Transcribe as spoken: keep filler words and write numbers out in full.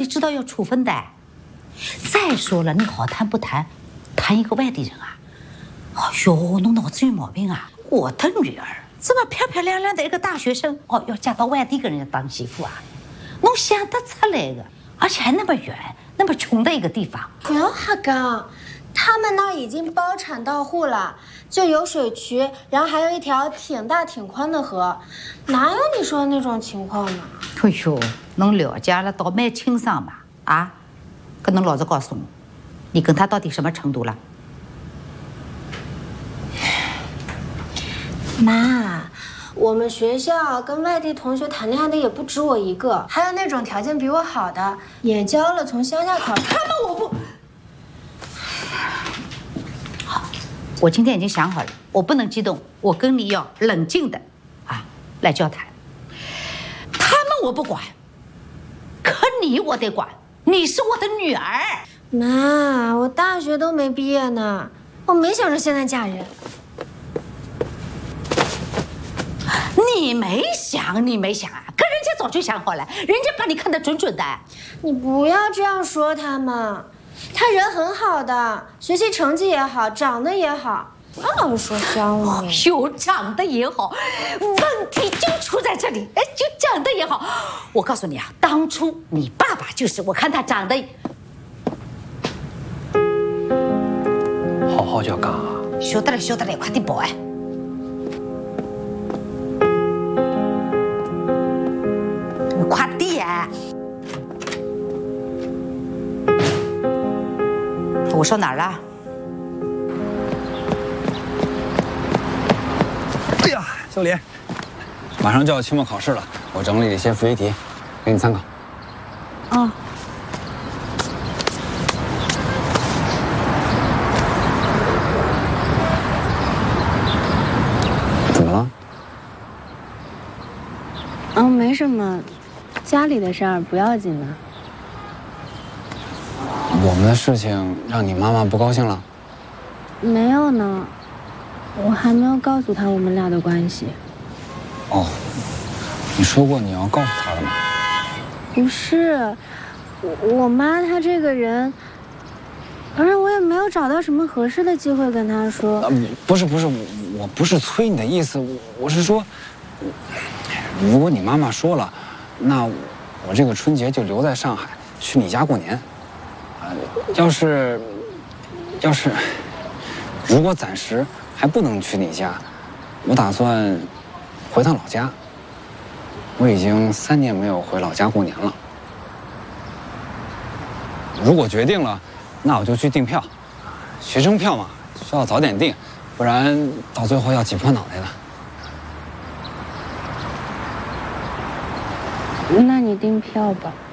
知道要处分的。再说了，你好谈不谈，谈一个外地人啊？哎呦，侬脑子有毛病啊！我的女儿这么漂漂亮亮的一个大学生，哦，要嫁到外地给人家当媳妇啊？侬想得出来的？而且还那么远，那么穷的一个地方。 不要哈刚，他们那儿已经包产到户了，就有水渠，然后还有一条挺大挺宽的河，哪有你说的那种情况呢？ 哎呦，侬了解了倒蛮清爽嘛啊！可侬老实告诉我，你跟他到底什么程度了？ 妈，我们学校跟外地同学谈恋爱的也不止我一个，还有那种条件比我好的，也交了从乡下考上。他们我不。 好，我今天已经想好了，我不能激动，我跟你要冷静的啊来交谈。他们我不管，可你我得管，你是我的女儿。 妈，我大学都没毕业呢，我没想着现在嫁人。 你没想，你没想啊，可人家早就想好了，人家把你看得准准的。 你不要这样说他嘛，他人很好的，学习成绩也好，长得也好，不要老是说香我。 有长得也好，问题就出在这里。哎，就长得也好，我告诉你啊，当初你爸爸就是，我看他长得好好叫讲啊。 晓得了，晓得了，快点跑哎！快点！我说哪儿了？ 哎呀，小李，马上就要期末考试了，我整理了一些复习题，给你参考。 哦。 怎么了？ 哦，没什么，家里的事儿不要紧的。 我们的事情让你妈妈不高兴了？ 没有呢，我还没有告诉她我们俩的关系。 哦，你说过你要告诉她的吗？ 不是，我我妈她这个人，而且我也没有找到什么合适的机会跟她说。 啊，不是不是，我我不是催你的意思，我我是说，如果你妈妈说了，那我这个春节就留在上海，去你家过年。呃，要是要是如果暂时还不能去你家，我打算回趟老家。我已经三年没有回老家过年了。如果决定了，那我就去订票。学生票嘛，需要早点订，不然到最后要挤破脑袋的。 那你订票吧。